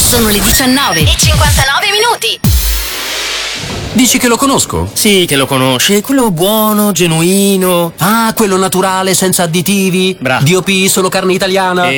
Sono le 19:59. Dici che lo conosco? Sì, che lo conosci, è quello buono, genuino. Ah, quello naturale, senza additivi? Bravo. DOP, solo carne italiana?